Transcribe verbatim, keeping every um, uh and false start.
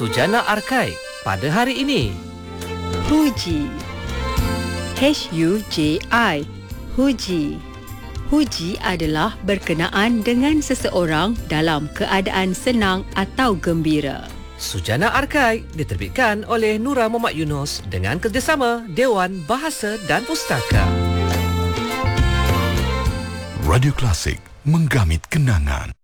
Sujana Arkai pada hari ini. Huji. H U J I. Huji. Huji adalah berkenaan dengan seseorang dalam keadaan senang atau gembira. Sujana Arkai diterbitkan oleh Nura Muhammad Yunus dengan kerjasama Dewan Bahasa dan Pustaka. Radio Klasik, menggamit kenangan.